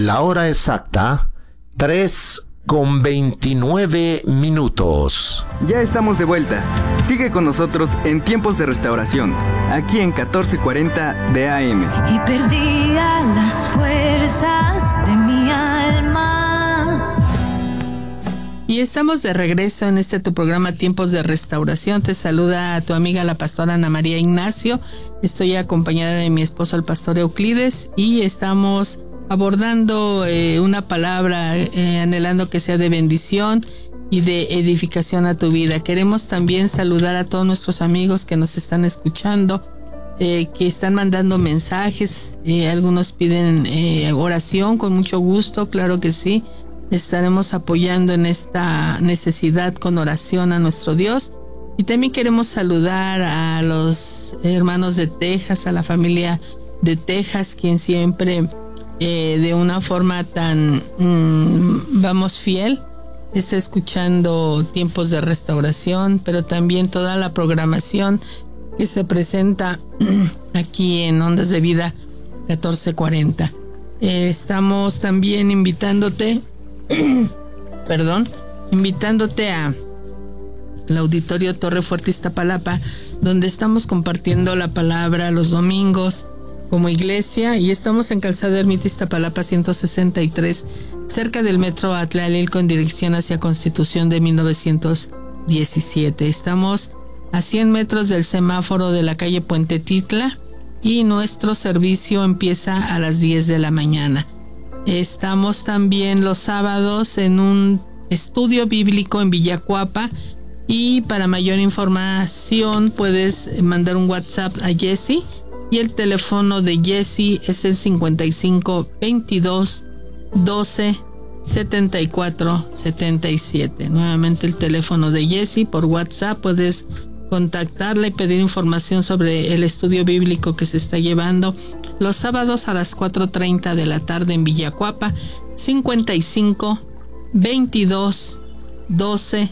La hora exacta, 3:29. Ya estamos de vuelta. Sigue con nosotros en Tiempos de Restauración, aquí en 1440 de AM. Y perdía las fuerzas de mi alma. Y estamos de regreso en tu programa Tiempos de Restauración. Te saluda a tu amiga la pastora Ana María Ignacio. Estoy acompañada de mi esposo el pastor Euclides y estamos abordando una palabra, anhelando que sea de bendición y de edificación a tu vida. Queremos también saludar a todos nuestros amigos que nos están escuchando, que están mandando mensajes. Algunos piden oración, con mucho gusto, claro que sí. Estaremos apoyando en esta necesidad con oración a nuestro Dios. Y también queremos saludar a los hermanos de Texas, a la familia de Texas, quien siempre de una forma tan, fiel, está escuchando Tiempos de Restauración, pero también toda la programación que se presenta aquí en Ondas de Vida 1440. Estamos también invitándote al Auditorio Torre Fuerte Iztapalapa, donde estamos compartiendo la palabra los domingos como iglesia, y estamos en Calzada Ermita Iztapalapa 163, cerca del metro Atlalilco, en dirección hacia Constitución de 1917. Estamos a 100 metros del semáforo de la calle Puente Titla y nuestro servicio empieza a las 10 de la mañana. Estamos también los sábados en un estudio bíblico en Villacuapa, y para mayor información puedes mandar un WhatsApp a Jessy, y el teléfono de Jessy es el 55 22 12 74 77. Nuevamente el teléfono de Jessy. Por WhatsApp puedes contactarla y pedir información sobre el estudio bíblico que se está llevando los sábados a las 4:30 de la tarde en Villacuapa. 55 22 12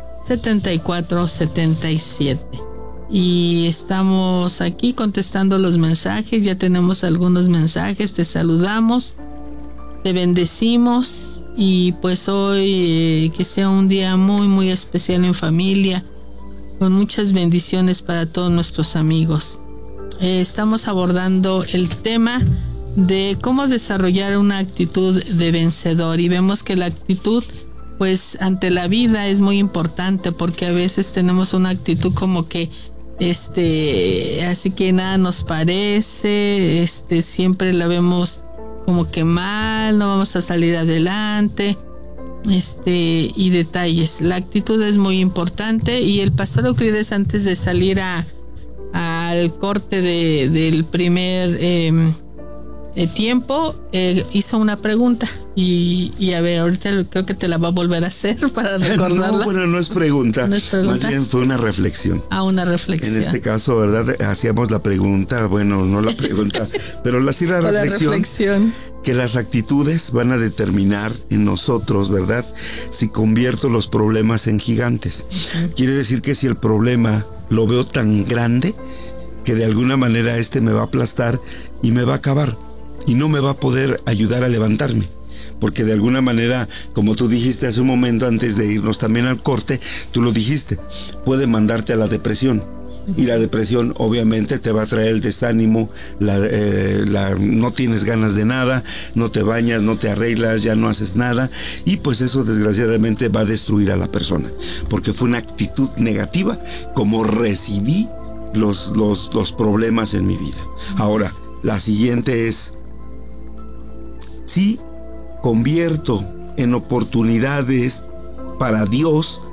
74 77. Y estamos aquí contestando los mensajes. Ya tenemos algunos mensajes. Te saludamos, te bendecimos, y pues hoy que sea un día muy muy especial en familia, con muchas bendiciones para todos nuestros amigos. Estamos abordando el tema de cómo desarrollar una actitud de vencedor, y vemos que la actitud pues ante la vida es muy importante, porque a veces tenemos una actitud como que así que nada nos parece, siempre la vemos como que mal, no vamos a salir adelante, y detalles. La actitud es muy importante, y el pastor Euclides, antes de salir al corte del primer tiempo, hizo una pregunta, y a ver, ahorita creo que te la va a volver a hacer para recordarla. No, bueno, no es pregunta. ¿No es pregunta? Más bien fue una reflexión. Una reflexión. En este caso, ¿verdad? Hacíamos la pregunta, bueno, no la pregunta, pero la reflexión. Que las actitudes van a determinar en nosotros, ¿verdad? Si convierto los problemas en gigantes. Uh-huh. Quiere decir que si el problema lo veo tan grande, que de alguna manera me va a aplastar y me va a acabar, y no me va a poder ayudar a levantarme. Porque de alguna manera, como tú dijiste hace un momento antes de irnos también al corte, tú lo dijiste, puede mandarte a la depresión. Y la depresión obviamente te va a traer el desánimo, no tienes ganas de nada, no te bañas, no te arreglas, ya no haces nada, y pues eso desgraciadamente va a destruir a la persona, porque fue una actitud negativa como recibí los problemas en mi vida. Ahora, la siguiente es, si convierto en oportunidades para Dios